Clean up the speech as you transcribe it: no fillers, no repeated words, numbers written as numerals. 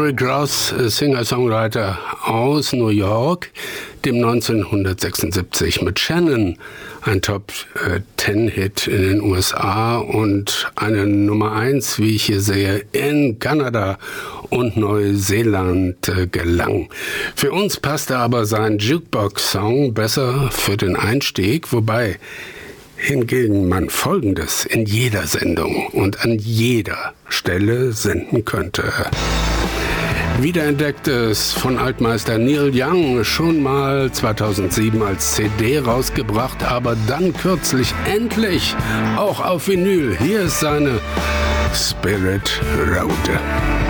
Rick Ross, Singer-Songwriter aus New York, dem 1976 mit Shannon ein Top-10-Hit in den USA und eine Nummer 1, wie ich hier sehe, in Kanada und Neuseeland gelang. Für uns passte aber sein Jukebox-Song besser für den Einstieg, wobei hingegen man Folgendes in jeder Sendung und an jeder Stelle senden könnte. Wiederentdecktes von Altmeister Neil Young, schon mal 2007 als CD rausgebracht, aber dann kürzlich endlich auch auf Vinyl. Hier ist seine Spirit Road.